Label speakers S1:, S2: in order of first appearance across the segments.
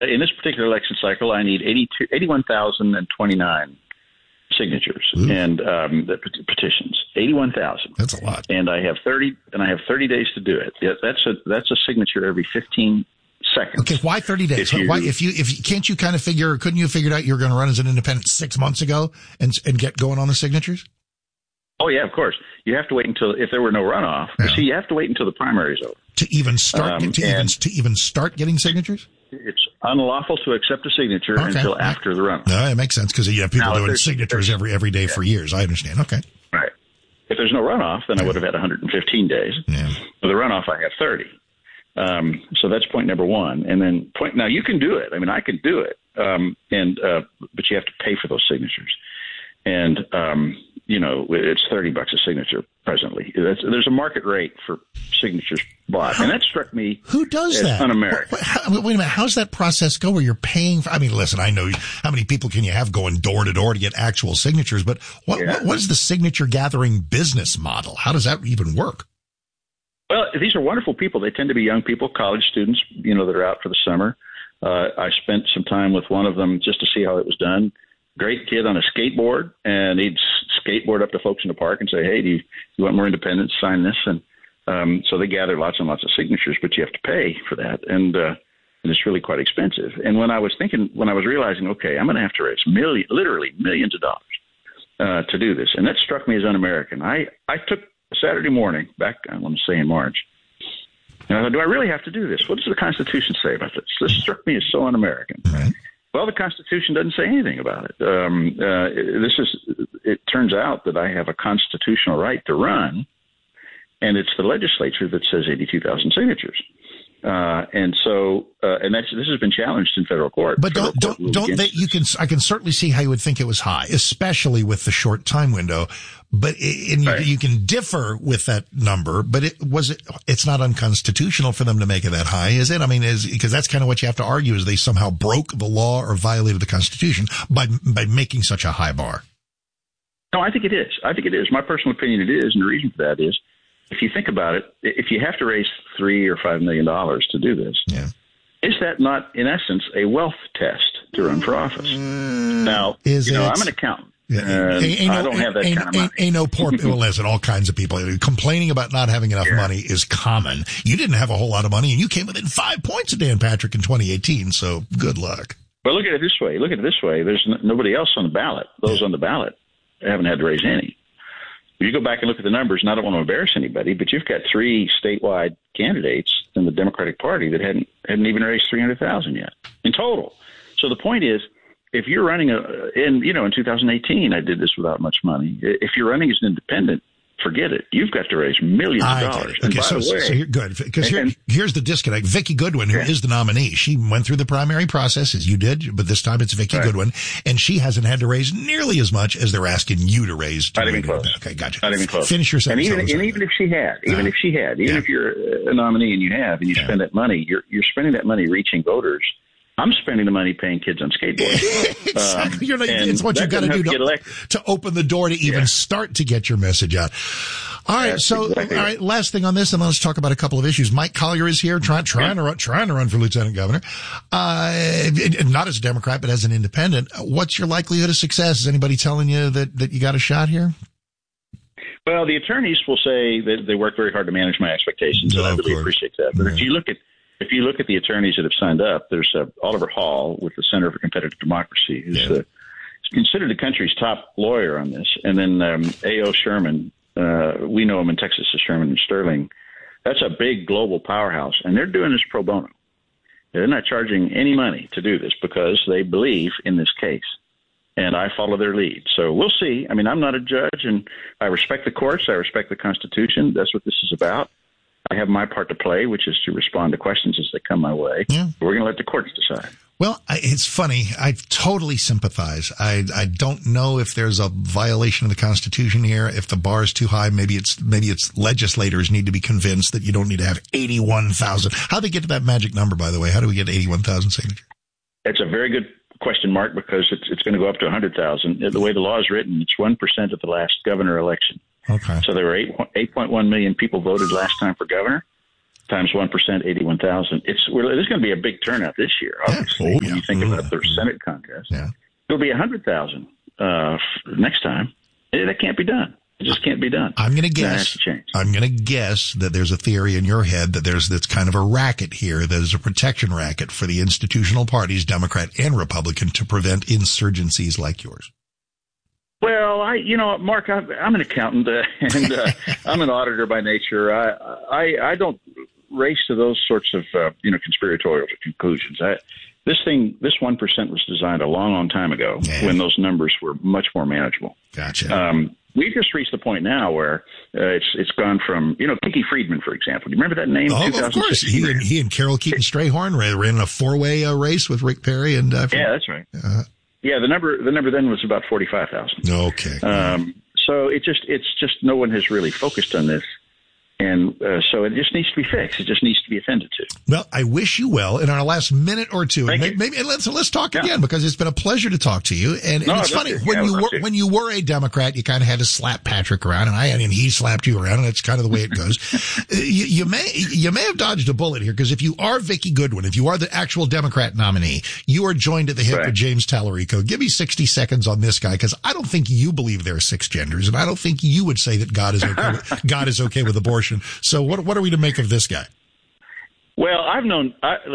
S1: in this particular election cycle, I need 81,029 signatures and the petitions. 81,000.
S2: That's a lot.
S1: And I have 30 days to do it. That's a signature every 15 seconds.
S2: Okay, why 30 days? Couldn't you kind of couldn't you have figured out you were going to run as an independent 6 months ago and get going on the signatures?
S1: Oh yeah, of course. You have to wait until, if there were no runoff.
S2: Yeah.
S1: See, you have to wait until the primary is over
S2: to even start even start getting signatures.
S1: It's unlawful to accept a signature until after the runoff.
S2: No, it makes sense because you have people doing signatures every day for years. I understand. Okay.
S1: Right. If there's no runoff, then I would have had 115 days.
S2: Yeah.
S1: With the runoff, I have 30. So that's point number one. And then now you can do it. I mean, I can do it. But you have to pay for those signatures. And, it's $30 a signature presently. There's a market rate for signatures bought. And that struck me.
S2: Who does
S1: as
S2: that?
S1: Un-American.
S2: Wait a minute. How's that process go where you're paying for, listen, I know how many people can you have going door to door to get actual signatures, but what is the signature gathering business model? How does that even work?
S1: Well, these are wonderful people. They tend to be young people, college students, that are out for the summer. I spent some time with one of them just to see how it was done. Great kid on a skateboard, and he'd skateboard up to folks in the park and say, hey, do you want more independence? Sign this. And so they gather lots and lots of signatures, but you have to pay for that. And it's really quite expensive. And when I was realizing, okay, I'm going to have to raise literally millions of dollars to do this. And that struck me as un-American. I took Saturday morning back, I want to say in March, and I thought, do I really have to do this? What does the Constitution say about this? This struck me as so un-American.
S2: Right.
S1: Well, the Constitution doesn't say anything about it. It turns out that I have a constitutional right to run, and it's the legislature that says 82,000 signatures. This has been challenged in federal court.
S2: But I can certainly see how you would think it was high, especially with the short time window. But you can differ with that number, but it's not unconstitutional for them to make it that high, is it? Because that's kind of what you have to argue, is they somehow broke the law or violated the Constitution by making such a high bar.
S1: No, I think it is. My personal opinion, it is. And the reason for that is, if you think about it, if you have to raise $3 or $5 million to do this, is that not, in essence, a wealth test to run for office? Now, I'm an accountant. I don't have that kind of money.
S2: Ain't no poor people. Listen, all kinds of people complaining about not having enough money is common. You didn't have a whole lot of money, and you came within 5 points of Dan Patrick in 2018. So good luck.
S1: But look at it this way. There's nobody else on the ballot. Those on the ballot haven't had to raise any. If you go back and look at the numbers, and I don't want to embarrass anybody, but you've got 3 statewide candidates in the Democratic Party that hadn't even raised $300,000 yet in total. So the point is, if you're running in 2018, I did this without much money. If you're running as an independent, forget it. You've got to raise millions of dollars.
S2: Okay, so you're good. Because here's the disconnect. Vicki Goodwin, who is the nominee, she went through the primary process as you did, but this time it's Vicki Goodwin, and she hasn't had to raise nearly as much as they're asking you to raise.
S1: Not even close.
S2: Okay, gotcha.
S1: Not even close.
S2: Finish your sentence.
S1: And even if she had, if you're a nominee and you spend that money, you're spending that money reaching voters. I'm spending the money paying kids on skateboards.
S2: Exactly. It's what you've got to do to open the door to even start to get your message out. All right. Last thing on this, and let's talk about a couple of issues. Mike Collier is here trying to run for lieutenant governor. Not as a Democrat, but as an independent. What's your likelihood of success? Is anybody telling you that you got a shot here?
S1: Well, the attorneys will say that they work very hard to manage my expectations, and I really appreciate that. But if you look at the attorneys that have signed up, there's Oliver Hall with the Center for Competitive Democracy, who's considered the country's top lawyer on this. And then A.O. Sherman, we know him in Texas as Sherman and Sterling. That's a big global powerhouse, and they're doing this pro bono. They're not charging any money to do this because they believe in this case, and I follow their lead. So we'll see. I'm not a judge, and I respect the courts. I respect the Constitution. That's what this is about. I have my part to play, which is to respond to questions as they come my way. Yeah. We're going to let the courts decide.
S2: Well, it's funny. I totally sympathize. I don't know if there's a violation of the Constitution here. If the bar is too high, maybe it's legislators need to be convinced that you don't need to have 81,000. How do they get to that magic number, by the way? How do we get 81,000 signatures?
S1: It's a very good question, Mark, because it's going to go up to 100,000. The way the law is written, it's 1% of the last governor election.
S2: Okay.
S1: So there were 8.1 million people voted last time for governor. times 1%, 81,000. There's going to be a big turnout this year, obviously. When you think about their Senate contest, it'll be 100,000 next time. That can't be done. It just can't be done.
S2: I'm going to guess. I'm going to guess that there's a theory in your head that that's kind of a racket here. There's a protection racket for the institutional parties, Democrat and Republican, to prevent insurgencies like yours.
S1: Well, Mark, I'm an accountant and I'm an auditor by nature. I don't race to those sorts of conspiratorial conclusions. This 1% was designed a long, long time ago when those numbers were much more manageable.
S2: Gotcha.
S1: We've just reached the point now where it's gone from, Kiki Friedman, for example. Do you remember that name?
S2: Oh, of course. He and Carol Keaton Strayhorn ran a 4-way race with Rick Perry and.
S1: Yeah, that's right. Yeah, the number then was about 45,000.
S2: Okay.
S1: So it's just no one has really focused on this. And so it just needs to be fixed. It just needs to be attended to.
S2: Well, I wish you well. In our last minute or two, maybe let's talk again, because it's been a pleasure to talk to you. And it's funny when you were a Democrat, you kind of had to slap Patrick around, and he slapped you around, and that's kind of the way it goes. you may have dodged a bullet here, because if you are Vicki Goodwin, if you are the actual Democrat nominee, you are joined at the hip with James Tallarico. Give me 60 seconds on this guy, because I don't think you believe there are 6 genders, and I don't think you would say that God is okay with abortion. So what are we to make of this guy?
S1: Well, I've known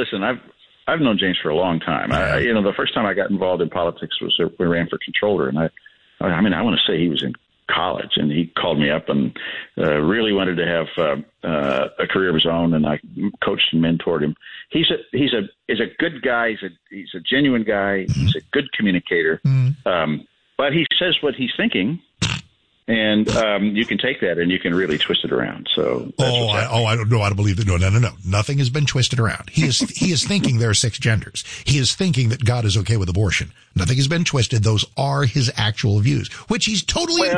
S1: James for a long time. The first time I got involved in politics was we ran for controller, and I want to say he was in college, and he called me up and really wanted to have a career of his own, and I coached and mentored him. He's a good guy. He's a genuine guy. He's a good communicator, but he says what he's thinking. And you can take that and you can really twist it around. So
S2: I don't know how to believe that. No. Nothing has been twisted around. He is thinking there are 6 genders. He is thinking that God is okay with abortion. Nothing has been twisted. Those are his actual views, which he's totally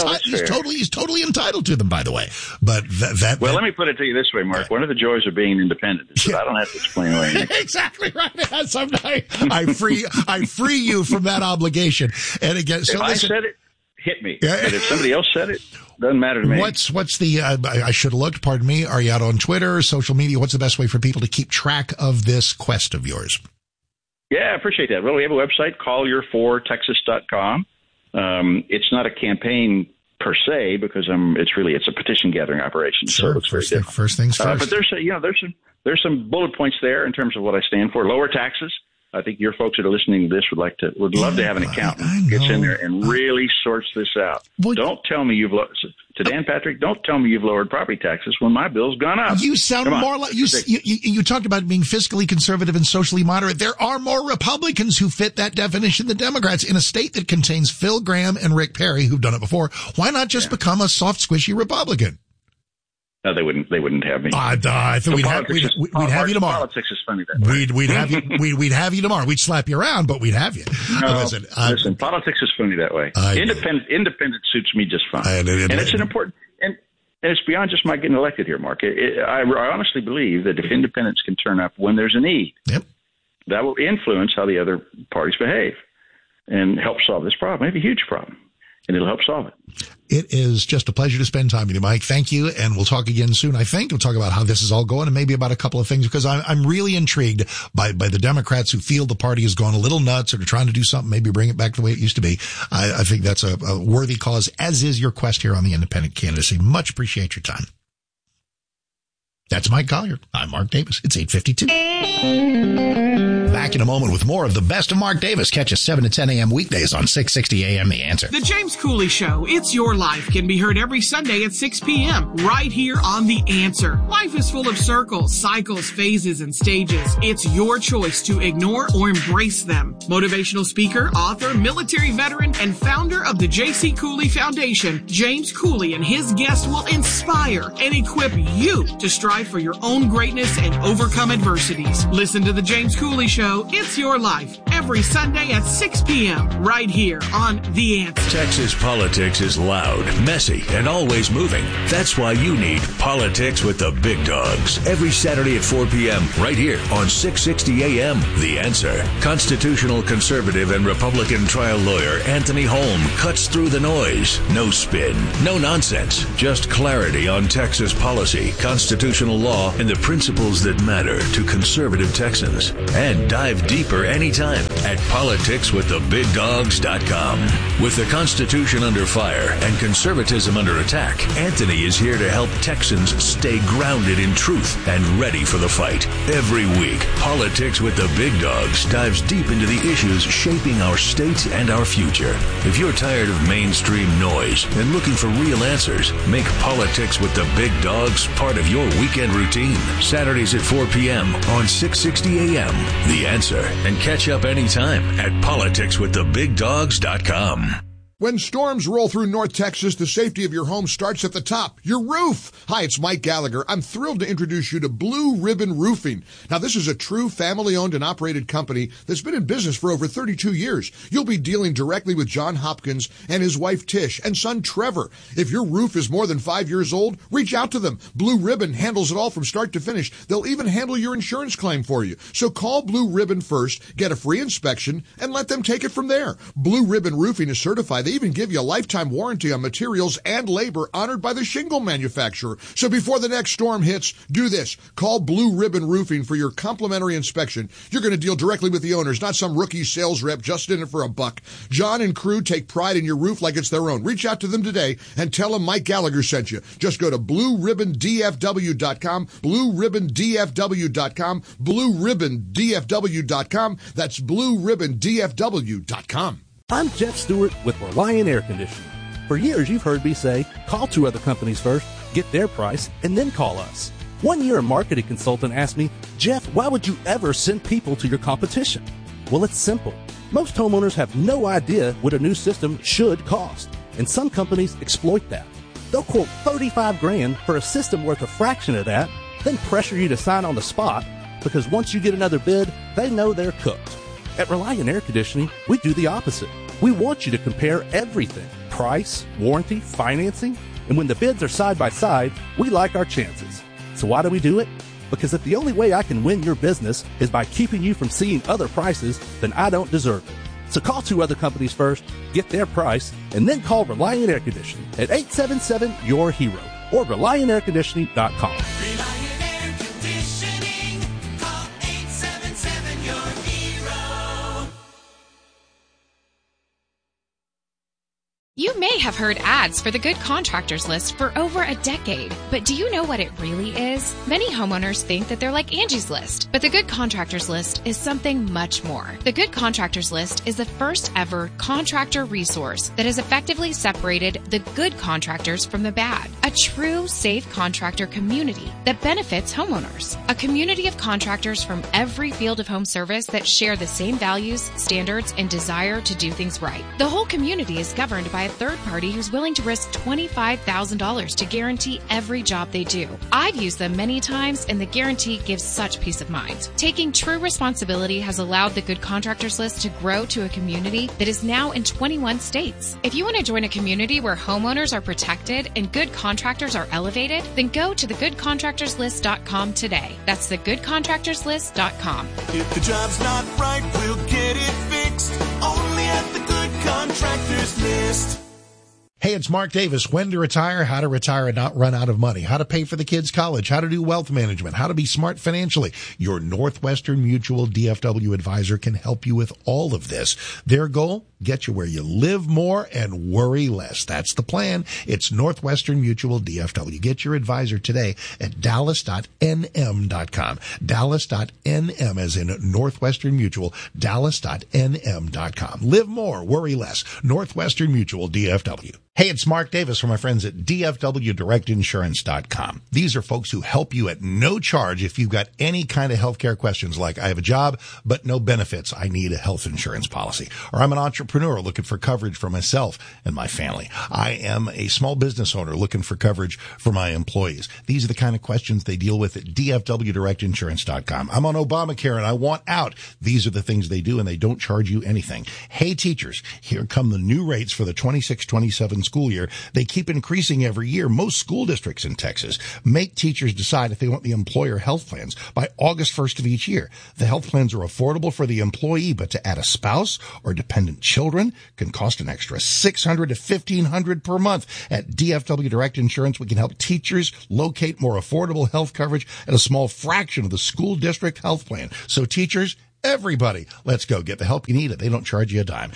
S2: entitled to them, by the way. But
S1: let me put it to you this way, Mark. One of the joys of being independent is that I don't have to explain away anything.
S2: Exactly right. Someday I free you from that obligation. And again, so
S1: I said it. Hit me. But if somebody else said it, doesn't matter to me.
S2: What's the, I should have looked, pardon me. Are you out on Twitter, social media? What's the best way for people to keep track of this quest of yours?
S1: Yeah, I appreciate that. Well, we have a website, collierfortexas.com. It's not a campaign per se, because it's a petition gathering operation.
S2: Sure.
S1: So it's very different.
S2: First things first.
S1: But there's some bullet points there in terms of what I stand for. Lower taxes. I think your folks that are listening to this would love to have an accountant gets in there and really sorts this out. Don't tell me to Dan Patrick. Don't tell me you've lowered property taxes when my bill's gone up.
S2: You sound more like you talked about being fiscally conservative and socially moderate. There are more Republicans who fit that definition than Democrats in a state that contains Phil Gramm and Rick Perry, who've done it before. Why not just become a soft, squishy Republican?
S1: No, they wouldn't have me.
S2: I thought we'd have you tomorrow.
S1: Politics is funny that way.
S2: We'd have you tomorrow. We'd slap you around, but we'd have you.
S1: No, listen, politics is funny that way. Independent suits me just fine, and it's an important and it's beyond just my getting elected here, Mark. I honestly believe that if independents can turn up when there's a need, that will influence how the other parties behave and help solve this problem. Maybe a huge problem. And it'll help solve it.
S2: It is just a pleasure to spend time with you, Mike. Thank you. And we'll talk again soon, I think. We'll talk about how this is all going and maybe about a couple of things, because I'm really intrigued by the Democrats who feel the party has gone a little nuts or are trying to do something, maybe bring it back the way it used to be. I think that's a worthy cause, as is your quest here on the independent candidacy. Much appreciate your time. That's Mike Collier. I'm Mark Davis. It's 8:52. Back in a moment with more of the best of Mark Davis. Catch us 7 to 10 a.m. weekdays on 660 a.m. The Answer.
S3: The James Cooley Show, It's Your Life, can be heard every Sunday at 6 p.m. right here on The Answer. Life is full of circles, cycles, phases, and stages. It's your choice to ignore or embrace them. Motivational speaker, author, military veteran, and founder of the J.C. Cooley Foundation, James Cooley and his guests will inspire and equip you to strive for your own greatness and overcome adversities. Listen to The James Cooley Show, It's Your Life, every Sunday at 6 p.m. right here on The Answer.
S4: Texas politics is loud, messy, and always moving. That's why you need Politics with the Big Dogs every Saturday at 4 p.m. right here on 660 a.m. The Answer. Constitutional conservative and Republican trial lawyer Anthony Holm cuts through the noise. No spin, no nonsense, just clarity on Texas policy, constitutional constitutional law and the principles that matter to conservative Texans. And dive deeper anytime at politicswiththebigdogs.com. With the Constitution under fire and conservatism under attack, Anthony is here to help Texans stay grounded in truth and ready for the fight. Every week, Politics with the Big Dogs dives deep into the issues shaping our state and our future. If you're tired of mainstream noise and looking for real answers, make Politics with the Big Dogs part of your weekend routine. Saturdays at 4 p.m. on 660 a.m. The Answer. And catch up anytime at politicswiththebigdogs.com.
S5: When storms roll through North Texas, the safety of your home starts at the top, your roof. Hi, it's Mike Gallagher. I'm thrilled to introduce you to Blue Ribbon Roofing. Now, this is a true family-owned and operated company that's been in business for over 32 years. You'll be dealing directly with John Hopkins and his wife Tish and son Trevor. If your roof is more than 5 years old, reach out to them. Blue Ribbon handles it all from start to finish. They'll even handle your insurance claim for you. So call Blue Ribbon first, get a free inspection, and let them take it from there. Blue Ribbon Roofing is certified. They even give you a lifetime warranty on materials and labor honored by the shingle manufacturer. So before the next storm hits, do this. Call Blue Ribbon Roofing for your complimentary inspection. You're going to deal directly with the owners, not some rookie sales rep just in it for a buck. John and crew take pride in your roof like it's their own. Reach out to them today and tell them Mike Gallagher sent you. Just go to BlueRibbonDFW.com, BlueRibbonDFW.com, BlueRibbonDFW.com. That's BlueRibbonDFW.com.
S6: I'm Jeff Stewart with Reliant Air Conditioning. For years, you've heard me say, call 2 other companies first, get their price, and then call us. One year, a marketing consultant asked me, Jeff, why would you ever send people to your competition? Well, it's simple. Most homeowners have no idea what a new system should cost, and some companies exploit that. They'll quote $35,000 for a system worth a fraction of that, then pressure you to sign on the spot, because once you get another bid, they know they're cooked. At Reliant Air Conditioning, we do the opposite. We want you to compare everything: price, warranty, financing, and when the bids are side by side, we like our chances. So why do we do it? Because if the only way I can win your business is by keeping you from seeing other prices, then I don't deserve it. So call 2 other companies first, get their price, and then call Reliant Air Conditioning at 877-YOUR-HERO or ReliantAirConditioning.com.
S7: Reliant Air Conditioning. Call 877-YOUR-HERO.
S8: You may have heard ads for the Good Contractors List for over a decade, but do you know what it really is? Many homeowners think that they're like Angie's List, but the Good Contractors List is something much more. The Good Contractors List is the first ever contractor resource that has effectively separated the good contractors from the bad. A true safe contractor community that benefits homeowners. A community of contractors from every field of home service that share the same values, standards, and desire to do things right. The whole community is governed by a third party who's willing to risk $25,000 to guarantee every job they do. I've used them many times, and the guarantee gives such peace of mind. Taking true responsibility has allowed the Good Contractors List to grow to a community that is now in 21 states. If you want to join a community where homeowners are protected and good contractors are elevated, then go to thegoodcontractorslist.com today. That's thegoodcontractorslist.com.
S7: If the job's not right, we'll get it fixed. Only at the Good Contractors List.
S2: Hey, it's Mark Davis. When to retire, how to retire and not run out of money, how to pay for the kids' college, how to do wealth management, how to be smart financially. Your Northwestern Mutual DFW advisor can help you with all of this. Their goal? Get you where you live more and worry less. That's the plan. It's Northwestern Mutual DFW. Get your advisor today at dallas.nm.com. Dallas.nm as in Northwestern Mutual, dallas.nm.com. Live more, worry less. Northwestern Mutual DFW. Hey, it's Mark Davis from my friends at DFWDirectInsurance.com. These are folks who help you at no charge if you've got any kind of healthcare questions like, I have a job, but no benefits. I need a health insurance policy. Or I'm an entrepreneur looking for coverage for myself and my family. I am a small business owner looking for coverage for my employees. These are the kind of questions they deal with at DFWDirectInsurance.com. I'm on Obamacare and I want out. These are the things they do, and they don't charge you anything. Hey, teachers, here come the new rates for the 26-27 school year. They keep increasing every year. Most school districts in Texas make teachers decide if they want the employer health plans by August 1st of each year. The health plans are affordable for the employee, but to add a spouse or dependent child children can cost an extra $600 to $1,500 per month. At DFW Direct Insurance, we can help teachers locate more affordable health coverage at a small fraction of the school district health plan. So teachers, everybody, let's go get the help you need. They don't charge you a dime.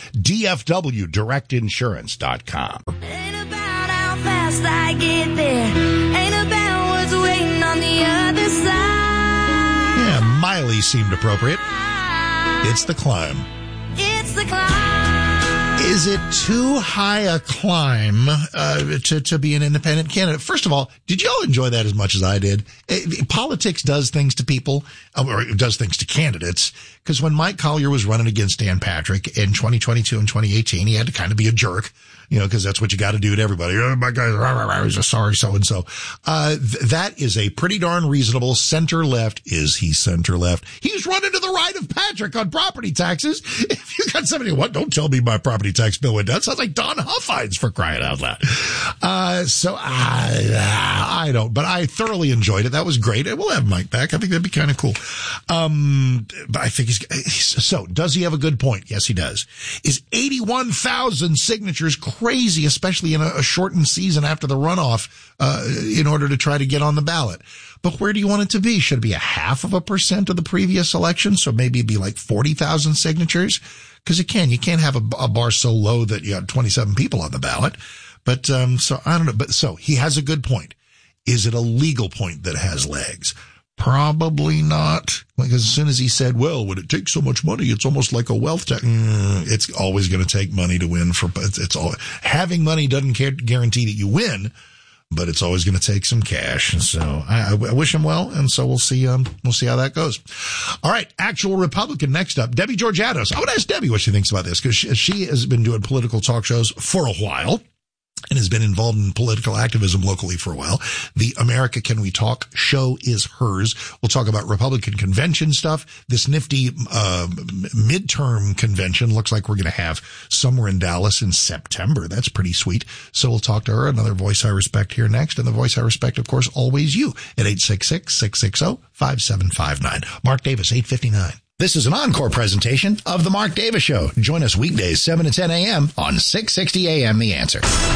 S2: DFWDirectInsurance.com.
S9: Ain't about how fast I get there. Ain't about what's waiting on the other side.
S2: Yeah, Miley seemed appropriate. It's the climb.
S9: It's the climb.
S2: Is it too high a climb to be an independent candidate? First of all, did y'all enjoy that as much as I did? Politics does things to people, or it does things to candidates. Because when Mike Collier was running against Dan Patrick in 2022 and 2018, he had to kind of be a jerk, because that's what you got to do to everybody. Oh, my guy, he's a sorry so-and-so. That is a pretty darn reasonable center-left. Is he center-left? He's running to the right of Patrick on property taxes. If you got somebody, what? Don't tell me my property tax bill went down. Sounds like Don Huffines, for crying out loud. So I don't, but I thoroughly enjoyed it. That was great. We'll have Mike back. I think that'd be kind of cool. But I think so does he have a good point? Yes, he does. Is 81,000 signatures crazy, especially in a shortened season after the runoff, in order to try to get on the ballot? But where do you want it to be? Should it be 0.5% of the previous election? So maybe it'd be like 40,000 signatures? Because you can't have a bar so low that you have 27 people on the ballot. But, so I don't know. But so he has a good point. Is it a legal point that has legs? Probably not. Because as soon as he said, well, when it takes so much money, it's almost like a wealth tax. It's always going to take money to win. It's all, having money doesn't guarantee that you win, but it's always going to take some cash. And so I wish him well. And so we'll see how that goes. All right. Actual Republican next up, Debbie Georgatos. I would ask Debbie what she thinks about this, because she has been doing political talk shows for a while and has been involved in political activism locally for a while. The America Can We Talk show is hers. We'll talk about Republican convention stuff. This nifty midterm convention looks like we're going to have somewhere in Dallas in September. That's pretty sweet. So we'll talk to her. Another voice I respect here next. And the voice I respect, of course, always you at 866-660-5759. Mark Davis, 859. This is an encore presentation of The Mark Davis Show. Join us weekdays 7 to 10 a.m. on 660 a.m. The Answer.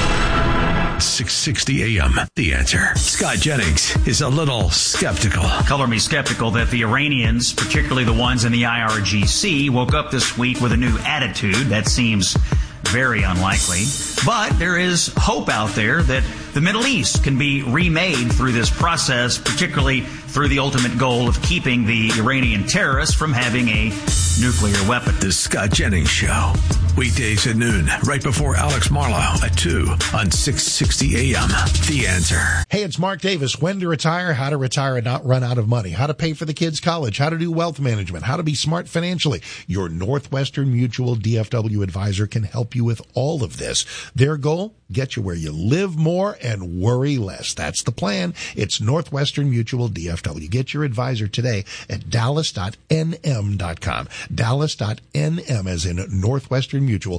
S4: 660 a.m. The Answer. Scott Jennings is a little skeptical.
S10: Color me skeptical that the Iranians, particularly the ones in the IRGC, woke up this week with a new attitude. That seems very unlikely. But there is hope out there that the Middle East can be remade through this process, particularly through the ultimate goal of keeping the Iranian terrorists from having a nuclear weapon.
S4: The Scott Jennings Show. Weekdays at noon, right before Alex Marlowe at 2 on 660 AM. The Answer.
S2: Hey, it's Mark Davis. When to retire, how to retire and not run out of money, how to pay for the kids' college, how to do wealth management, how to be smart financially. Your Northwestern Mutual DFW advisor can help you with all of this. Their goal? Get you where you live more and worry less. That's the plan. It's Northwestern Mutual DFW. Get your advisor today at dallas.nm.com. Dallas.nm as in Northwestern Mutual.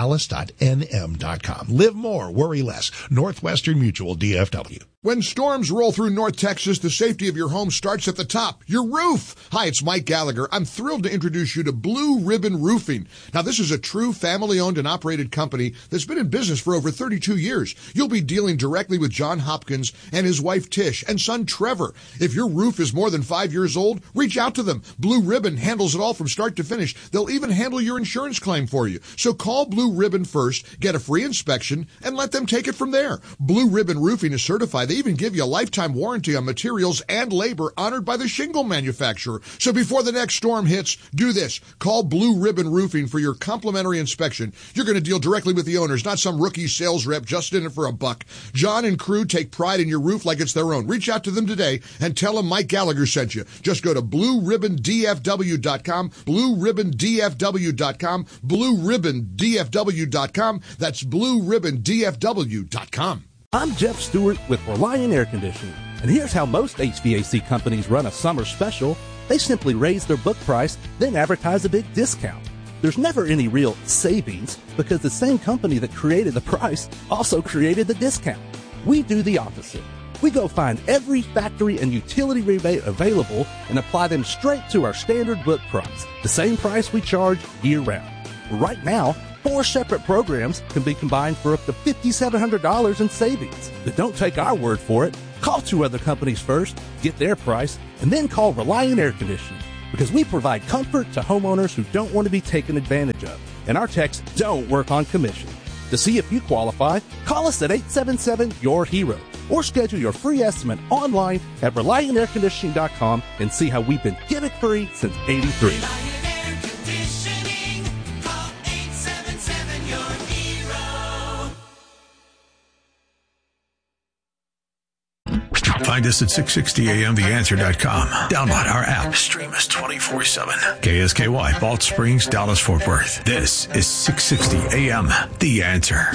S2: Dallas.nm.com. Live more, worry less. Northwestern Mutual DFW.
S5: When storms roll through North Texas, the safety of your home starts at the top, your roof. Hi, it's Mike Gallagher. I'm thrilled to introduce you to Blue Ribbon Roofing. Now, this is a true family-owned and operated company that's been in business for over 32 years. You'll be dealing directly with John Hopkins and his wife Tish and son Trevor. If your roof is more than 5 years old, reach out to them. Blue Ribbon handles it all from start to finish. They'll even handle your insurance claim for you. So call Blue Ribbon first, get a free inspection, and let them take it from there. Blue Ribbon Roofing is certified. They even give you a lifetime warranty on materials and labor honored by the shingle manufacturer. So before the next storm hits, do this. Call Blue Ribbon Roofing for your complimentary inspection. You're going to deal directly with the owners, not some rookie sales rep just in it for a buck. John and crew take pride in your roof like it's their own. Reach out to them today and tell them Mike Gallagher sent you. Just go to BlueRibbonDFW.com, BlueRibbonDFW.com, BlueRibbonDFW.com. That's BlueRibbonDFW.com.
S6: I'm Jeff Stewart with Reliant Air Conditioning, and here's how most HVAC companies run a summer special. They simply raise their book price, then advertise a big discount. There's never any real savings because the same company that created the price also created the discount. We do the opposite. We go find every factory and utility rebate available and apply them straight to our standard book price, the same price we charge year-round. Right now, 4 separate programs can be combined for up to $5,700 in savings. But don't take our word for it. Call 2 other companies first, get their price, and then call Reliant Air Conditioning, because we provide comfort to homeowners who don't want to be taken advantage of, and our techs don't work on commission. To see if you qualify, call us at 877-YOUR-HERO or schedule your free estimate online at ReliantAirConditioning.com and see how we've been gimmick-free since '83.
S11: Find us at 660amtheanswer.com. Download our app. Stream us 24/7. KSKY, Balch Springs, Dallas, Fort Worth. This is 660 AM, The Answer.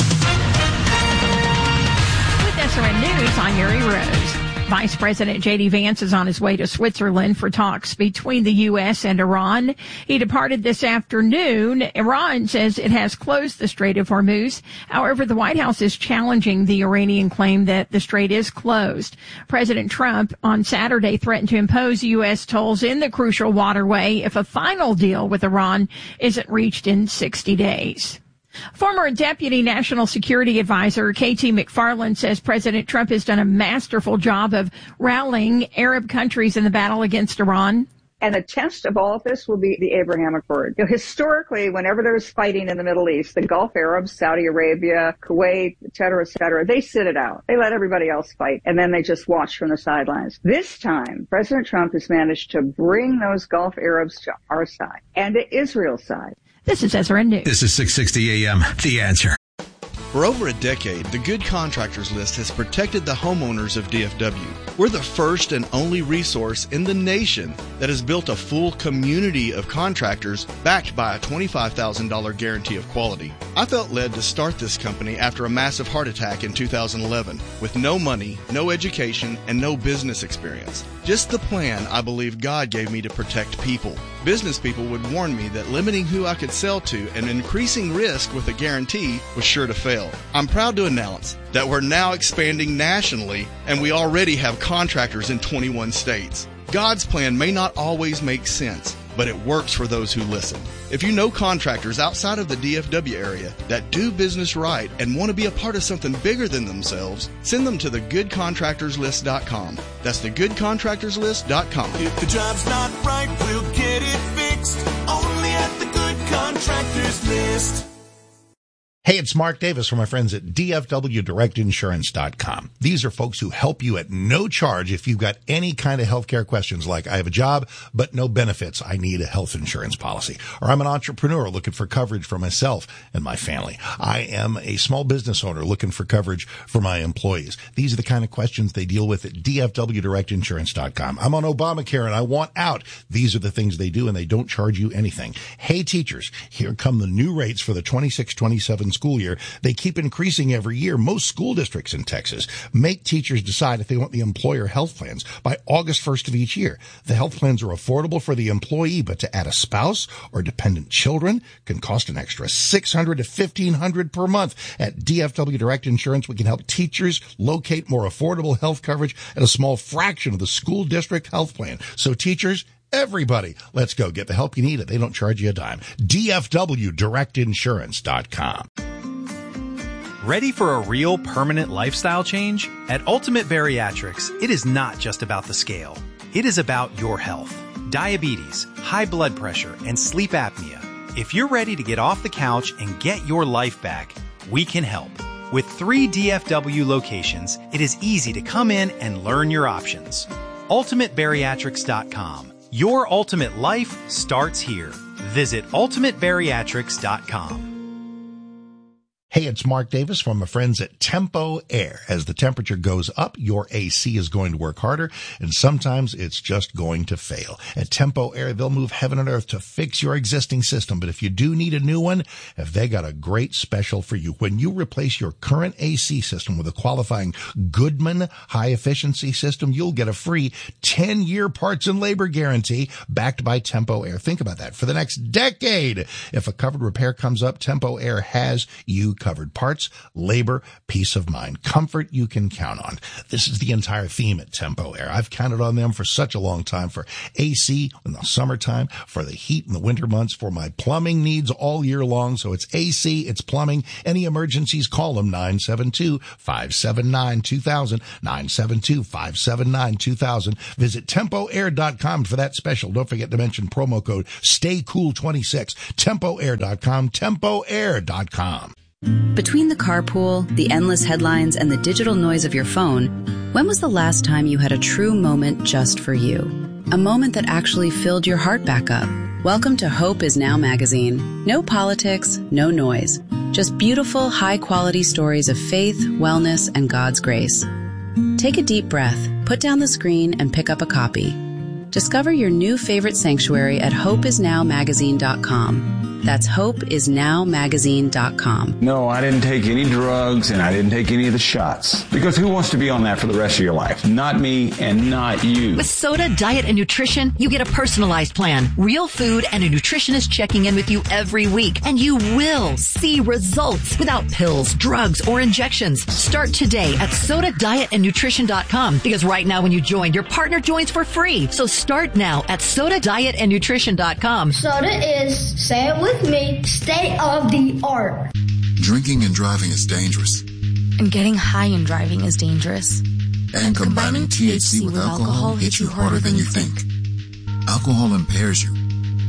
S12: With SRN News, I'm Mary Rose. Vice President J.D. Vance is on his way to Switzerland for talks between the U.S. and Iran. He departed this afternoon. Iran says it has closed the Strait of Hormuz. However, the White House is challenging the Iranian claim that the strait is closed. President Trump on Saturday threatened to impose U.S. tolls in the crucial waterway if a final deal with Iran isn't reached in 60 days. Former Deputy National Security Advisor K.T. McFarland says President Trump has done a masterful job of rallying Arab countries in the battle against Iran.
S13: And the test of all of this will be the Abraham Accord. Historically, whenever there's fighting in the Middle East, the Gulf Arabs, Saudi Arabia, Kuwait, et cetera, they sit it out. They let everybody else fight, and then they just watch from the sidelines. This time, President Trump has managed to bring those Gulf Arabs to our side and to Israel's side.
S12: This is SRN News.
S11: This is 660 AM, The Answer.
S14: For over a decade, the Good Contractors List has protected the homeowners of DFW. We're the first and only resource in the nation that has built a full community of contractors backed by a $25,000 guarantee of quality. I felt led to start this company after a massive heart attack in 2011 with no money, no education, and no business experience. Just the plan I believe God gave me to protect people. Business people would warn me that limiting who I could sell to and increasing risk with a guarantee was sure to fail. I'm proud to announce that we're now expanding nationally, and we already have contractors in 21 states. God's plan may not always make sense, but it works for those who listen. If you know contractors outside of the DFW area that do business right and want to be a part of something bigger than themselves, send them to thegoodcontractorslist.com. That's thegoodcontractorslist.com.
S7: If the job's not right, we'll get it fixed. Only at the Good Contractors List.
S2: Hey, it's Mark Davis from my friends at DFWDirectInsurance.com. These are folks who help you at no charge if you've got any kind of healthcare questions like, I have a job, but no benefits. I need a health insurance policy. Or I'm an entrepreneur looking for coverage for myself and my family. I am a small business owner looking for coverage for my employees. These are the kind of questions they deal with at DFWDirectInsurance.com. I'm on Obamacare and I want out. These are the things they do, and they don't charge you anything. Hey, teachers, here come the new rates for the 26-27 school year. They keep increasing every year. Most school districts in Texas make teachers decide if they want the employer health plans by August 1st of each year. The health plans are affordable for the employee, but to add a spouse or dependent children can cost an extra $600 to $1,500 per month. At DFW Direct Insurance, we can help teachers locate more affordable health coverage at a small fraction of the school district health plan. So teachers, everybody, let's go get the help you need. They don't charge you a dime. DFWDirectInsurance.com.
S15: Ready for a real permanent lifestyle change? At Ultimate Bariatrics, it is not just about the scale. It is about your health. Diabetes, high blood pressure, and sleep apnea. If you're ready to get off the couch and get your life back, we can help. With 3 DFW locations, it is easy to come in and learn your options. UltimateBariatrics.com. Your ultimate life starts here. Visit UltimateBariatrics.com.
S2: Hey, it's Mark Davis from my friends at Tempo Air. As the temperature goes up, your AC is going to work harder, and sometimes it's just going to fail. At Tempo Air, they'll move heaven and earth to fix your existing system. But if you do need a new one, have they got a great special for you. When you replace your current AC system with a qualifying Goodman high-efficiency system, you'll get a free 10-year parts and labor guarantee backed by Tempo Air. Think about that. For the next decade, if a covered repair comes up, Tempo Air has you covered parts, labor, peace of mind, comfort you can count on. This is the entire theme at Tempo Air. I've counted on them for such a long time, for AC in the summertime, for the heat in the winter months, for my plumbing needs all year long. So it's AC, it's plumbing. Any emergencies, call them 972-579-2000, 972-579-2000. Visit TempoAir.com for that special. Don't forget to mention promo code STAYCOOL26. TempoAir.com, TempoAir.com.
S16: Between the carpool, the endless headlines, and the digital noise of your phone, when was the last time you had a true moment just for you? A moment that actually filled your heart back up. Welcome to Hope Is Now magazine. No politics, no noise. Just beautiful, high-quality stories of faith, wellness, and God's grace. Take a deep breath, put down the screen, and pick up a copy. Discover your new favorite sanctuary at hopeisnowmagazine.com. That's hopeisnowmagazine.com.
S17: No, I didn't take any drugs and I didn't take any of the shots. Because who wants to be on that for the rest of your life? Not me and not you.
S18: With Soda Diet and Nutrition, you get a personalized plan, real food, and a nutritionist checking in with you every week. And you will see results without pills, drugs, or injections. Start today at SodaDietandNutrition.com because right now when you join, your partner joins for free. So start now at SodaDietandNutrition.com.
S19: Soda is, say it with me, state of the art.
S20: Drinking and driving is dangerous.
S21: And getting high and driving is dangerous.
S20: And combining THC with alcohol hits you harder than you think. Alcohol impairs you.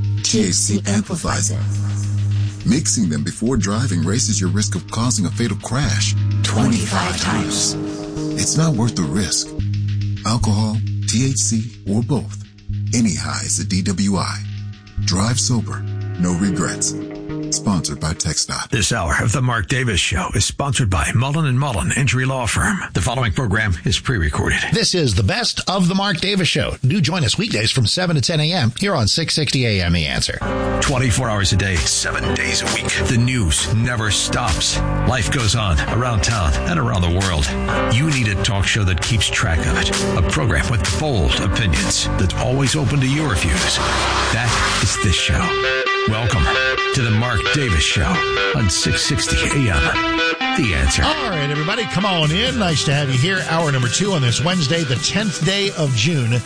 S20: THC amplifies it. Mixing them before driving raises your risk of causing a fatal crash 25 times. It's not worth the risk. Alcohol, THC, or both. Any high is a DWI. Drive sober. No regrets. Sponsored by TxDOT.
S11: This hour of The Mark Davis Show is sponsored by Mullen & Mullen Injury Law Firm. The following program is pre-recorded.
S2: This is the best of The Mark Davis Show. Do join us weekdays from 7 to 10 a.m. here on 660 a.m. The Answer.
S11: 24 hours a day, 7 days a week. The news never stops. Life goes on around town and around the world. You need a talk show that keeps track of it. A program with bold opinions that's always open to your views. That is this show. Welcome to the Mark Davis Show on 660 AM. The Answer.
S2: All right, everybody, come on in. Nice to have you here. Hour number 2 on this Wednesday, the 10th day of June,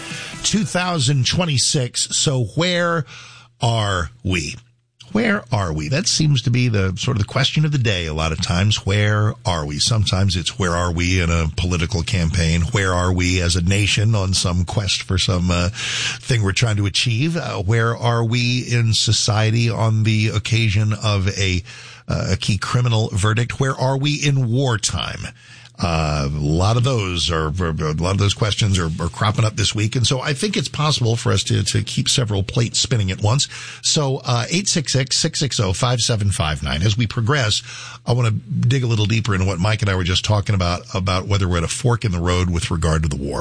S2: 2026. So where are we? Where are we? That seems to be the sort of the question of the day a lot of times. Where are we? Sometimes it's where are we in a political campaign? Where are we as a nation on some quest for some thing we're trying to achieve? Where are we in society on the occasion of a key criminal verdict? Where are we in wartime? A lot of those questions are cropping up this week. And so I think it's possible for us to keep several plates spinning at once. So, 866-660-5759. As we progress, I want to dig a little deeper into what Mike and I were just talking about whether we're at a fork in the road with regard to the war.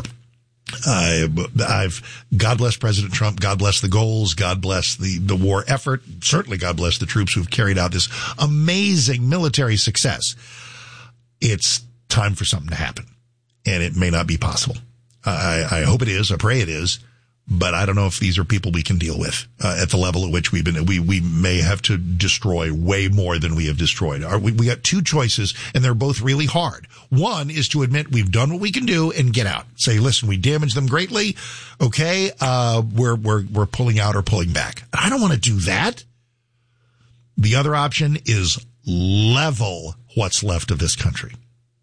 S2: God bless President Trump. God bless the goals. God bless the war effort. Certainly God bless the troops who've carried out this amazing military success. It's time for something to happen, and it may not be possible. I hope it is. I pray it is, but I don't know if these are people we can deal with at the level at which we may have to destroy way more than we have destroyed. We got two choices, and they're both really hard. One is to admit we've done what we can do and get out. Say, listen, we damaged them greatly. Okay, we're pulling out or pulling back. I don't want to do that. The other option is level what's left of this country.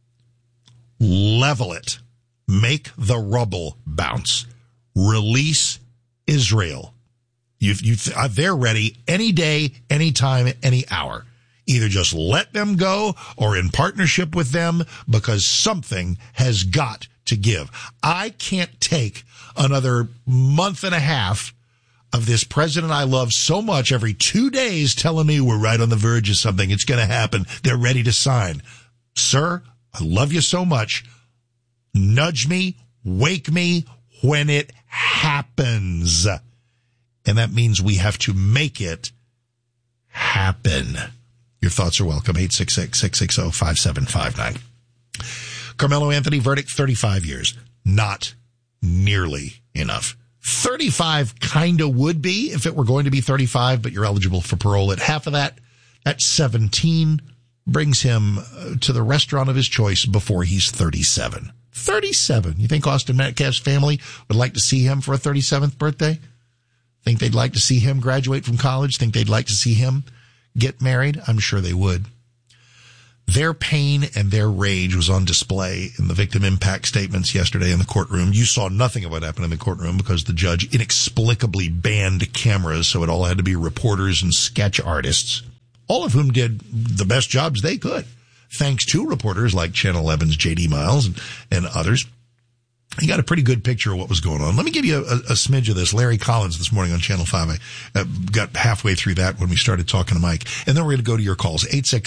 S2: Level it. Make the rubble bounce. Release Israel. They're ready any day, any time, any hour. Either just let them go or in partnership with them, because something has got to give. I can't take another month and a half of this president I love so much every 2 days telling me we're right on the verge of something. It's going to happen. They're ready to sign. Sir, I love you so much. Nudge me, wake me when it happens. And that means we have to make it happen. Your thoughts are welcome. 866-660-5759. Carmelo Anthony, verdict 35 years. Not nearly enough. 35 kind of would be if it were going to be 35, but you're eligible for parole at half of that. That's 17. brings him to the restaurant of his choice before he's 37. 37. You think Austin Metcalf's family would like to see him for a 37th birthday? Think they'd like to see him graduate from college? Think they'd like to see him get married? I'm sure they would. Their pain and their rage was on display in the victim impact statements yesterday in the courtroom. You saw nothing of what happened in the courtroom because the judge inexplicably banned cameras, so it all had to be reporters and sketch artists, all of whom did the best jobs they could, thanks to reporters like Channel 11's J.D. Miles and others. You got a pretty good picture of what was going on. Let me give you a smidge of this. Larry Collins this morning on Channel 5. I got halfway through that when we started talking to Mike. And then we're going to go to your calls.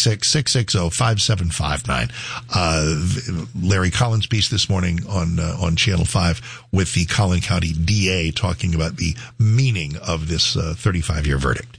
S2: 866-660-5759. Larry Collins' piece this morning on Channel 5 with the Collin County DA talking about the meaning of this 35-year verdict.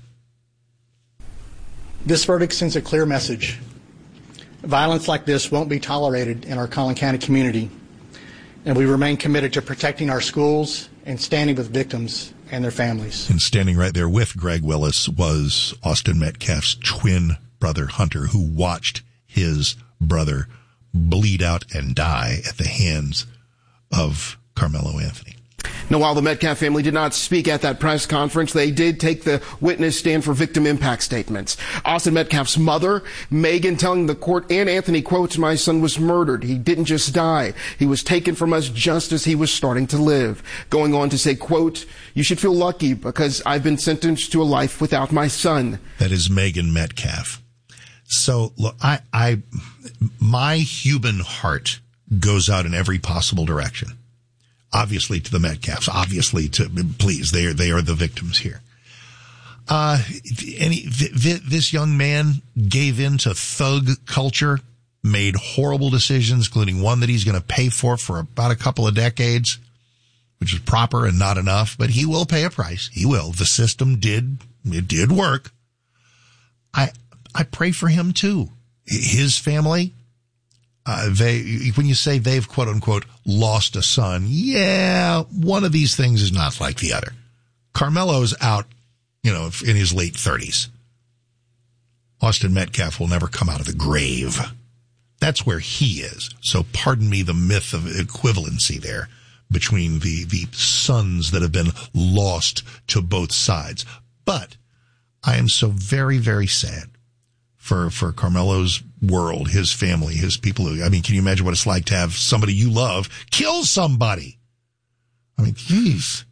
S1: This verdict sends a clear message. Violence like this won't be tolerated in our Collin County community. And we remain committed to protecting our schools and standing with victims and their families.
S2: And standing right there with Greg Willis was Austin Metcalf's twin brother, Hunter, who watched his brother bleed out and die at the hands of Carmelo Anthony.
S22: Now, while the Metcalf family did not speak at that press conference, they did take the witness stand for victim impact statements. Austin Metcalf's mother, Megan, telling the court and Anthony, quote, "My son was murdered. He didn't just die. He was taken from us just as he was starting to live." Going on to say, quote, "You should feel lucky because I've been sentenced to a life without my son."
S2: That is Megan Metcalf. So, look, my human heart goes out in every possible direction. Obviously to the Metcalfs, obviously please, they are the victims here. This young man gave in to thug culture, made horrible decisions, including one that he's going to pay for about a couple of decades, which is proper and not enough, but he will pay a price. He will. The system did work. I pray for him too. His family, when you say they've quote unquote lost a son, yeah, one of these things is not like the other. Carmelo's out, in his late 30s. Austin Metcalf will never come out of the grave. That's where he is. So pardon me the myth of equivalency there between the sons that have been lost to both sides. But I am so very, very sad for Carmelo's world, his family, his people. Can you imagine what it's like to have somebody you love kill somebody? Geez.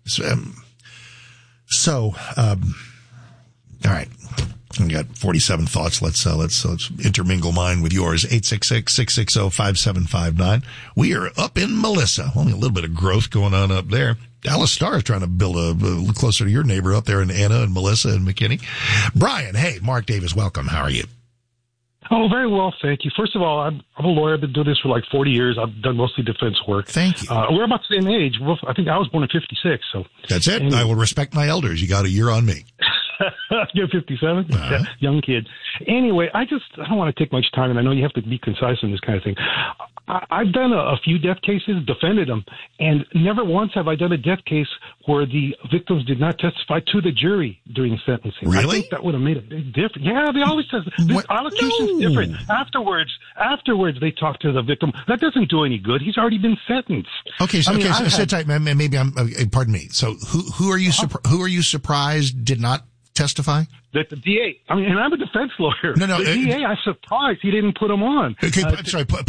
S2: All right. We got 47 thoughts. Let's intermingle mine with yours. 866-660-5759. We are up in Melissa. Only a little bit of growth going on up there. Dallas Star is trying to build a little closer to your neighbor up there in Anna and Melissa and McKinney. Brian, hey, Mark Davis, welcome. How are you?
S23: Oh, very well, thank you. First of all, I'm a lawyer. I've been doing this for like 40 years. I've done mostly defense work.
S2: Thank you.
S23: We're about the same age. I think I was born in 56. So
S2: that's it. Anyway. I will respect my elders. You got a year on me.
S23: You're 57? Yeah, young kid. Anyway, I don't want to take much time, and I know you have to be concise in this kind of thing. I've done a few death cases, defended them, and never once have I done a death case where the victims did not testify to the jury during sentencing.
S2: Really?
S23: I think that would have made a big difference. Yeah, they always say this allocution's different. Afterwards, they talk to the victim. That doesn't do any good. He's already been sentenced.
S2: Okay, so sit tight, man. Maybe pardon me. So who are you surprised did not testify?
S23: That the DA, and I'm a defense lawyer.
S2: No.
S23: The DA, I'm surprised he didn't put him on.
S2: Okay, put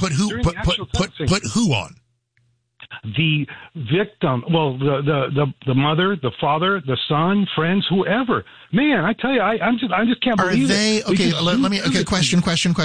S2: who on?
S23: The victim, well, the mother, the father, the son, friends, whoever. Man, I tell you, I just can't believe it.
S2: Okay, let me. Okay, question.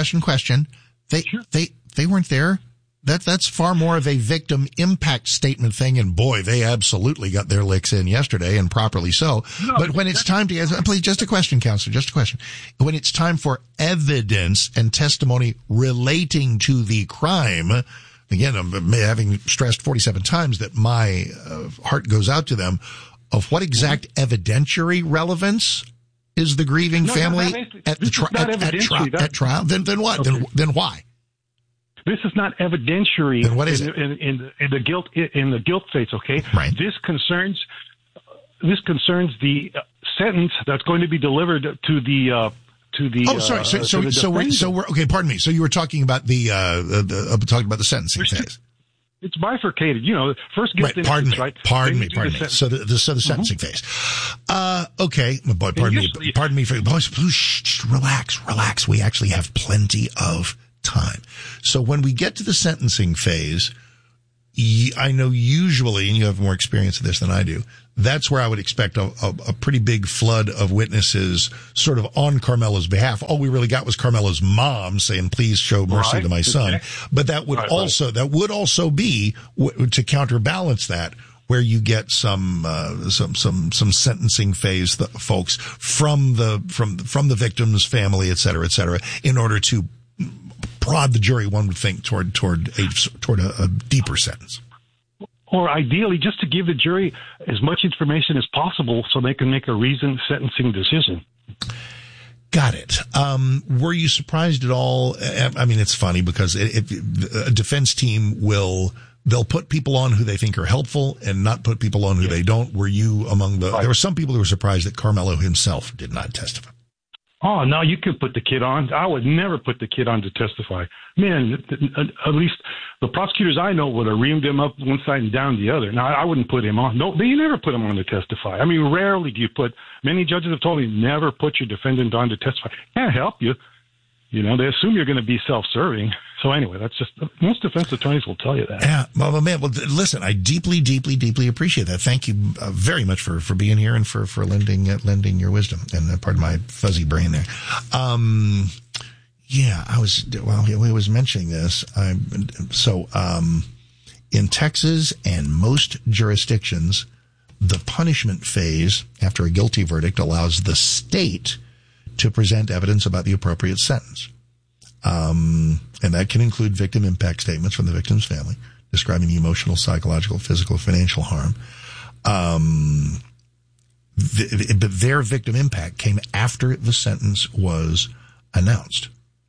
S2: They weren't there. That's far more of a victim impact statement thing, and boy, they absolutely got their licks in yesterday, and properly so. No, but when it's time to, please, just a question, counselor, just a question. When it's time for evidence and testimony relating to the crime, again, I'm having stressed 47 times that my heart goes out to them, of what exact evidentiary relevance is the grieving family at trial? Then what? Then why?
S23: This is not evidentiary.
S2: Then what is it?
S23: In the guilt phase, okay?
S2: Right.
S23: This concerns the sentence that's going to be delivered to to the.
S2: Oh, sorry. So we're okay. Pardon me. So you were talking about the sentencing phase.
S23: It's bifurcated. First guilt
S2: innocence,
S23: right?
S2: Pardon me. So the sentencing phase. Okay. But pardon me. Relax. We actually have plenty of time. So when we get to the sentencing phase, I know usually, and you have more experience of this than I do, that's where I would expect a pretty big flood of witnesses sort of on Carmelo's behalf. All we really got was Carmelo's mom saying, please show mercy to my son. Okay. But that would also be to counterbalance that, where you get some sentencing phase folks from the victim's family, et cetera, in order to prod the jury, one would think, toward a deeper sentence.
S23: Or ideally, just to give the jury as much information as possible so they can make a reasoned sentencing decision.
S2: Got it. Were you surprised at all? I mean, it's funny because a defense team they'll put people on who they think are helpful and not put people on who they don't. Were you among there were some people who were surprised that Carmelo himself did not testify?
S23: Oh, no, you could put the kid on. I would never put the kid on to testify. Man, at least the prosecutors I know would have reamed him up one side and down the other. Now, I wouldn't put him on. No, they never put him on to testify. I mean, rarely do you many judges have told me never put your defendant on to testify. Can't help you. They assume you're going to be self-serving. So anyway, that's just, most defense attorneys will tell you that.
S2: Yeah, well, man, listen, I deeply, deeply, deeply appreciate that. Thank you very much for being here and for lending your wisdom. And pardon my fuzzy brain there. Yeah, he was mentioning this. In Texas and most jurisdictions, the punishment phase after a guilty verdict allows the state to present evidence about the appropriate sentence. And that can include victim impact statements from the victim's family describing the emotional, psychological, physical, financial harm. But their victim impact came after the sentence was announced.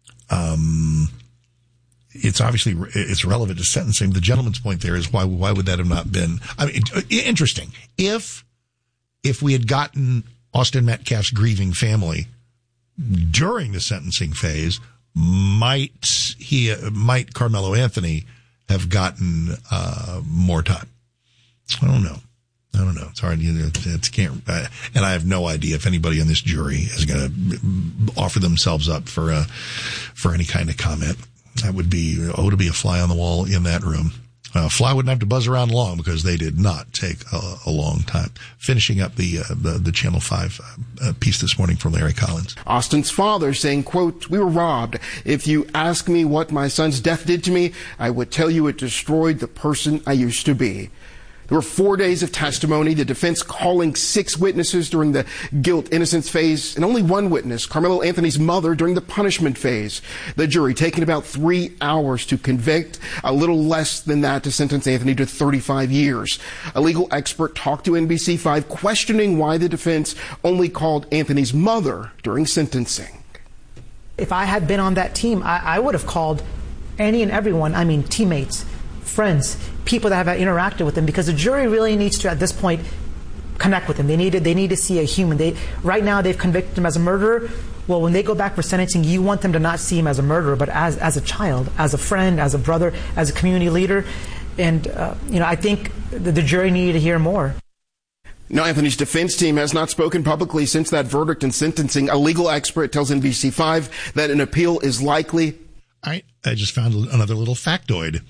S2: It's relevant to sentencing. The gentleman's point there is why would that have not been? I mean, interesting. If we had gotten Austin Metcalf's grieving family during the sentencing phase, might Carmelo Anthony have gotten more time? I don't know. It's hard. And I have no idea if anybody on this jury is going to offer themselves up for any kind of comment. That would be to be a fly on the wall in that room. Fly wouldn't have to buzz around long because they did not take a long time. Finishing up the Channel 5 piece this morning from Larry Collins.
S22: Austin's father saying, quote, "We were robbed. If you ask me what my son's death did to me, I would tell you it destroyed the person I used to be." There were 4 days of testimony, the defense calling 6 witnesses during the guilt-innocence phase, and only one witness, Carmelo Anthony's mother, during the punishment phase. The jury taking about 3 hours to convict, a little less than that to sentence Anthony to 35 years. A legal expert talked to NBC5 questioning why the defense only called Anthony's mother during sentencing.
S3: If I had been on that team, I would have called any and everyone, teammates, friends, people that have interacted with him, because the jury really needs to, at this point, connect with him. They need to see a human. Right now they've convicted him as a murderer. Well, when they go back for sentencing, you want them to not see him as a murderer, but as a child, as a friend, as a brother, as a community leader. And, I think the jury needed to hear more.
S22: Now, Anthony's defense team has not spoken publicly since that verdict and sentencing. A legal expert tells NBC5 that an appeal is likely.
S2: I just found another little factoid.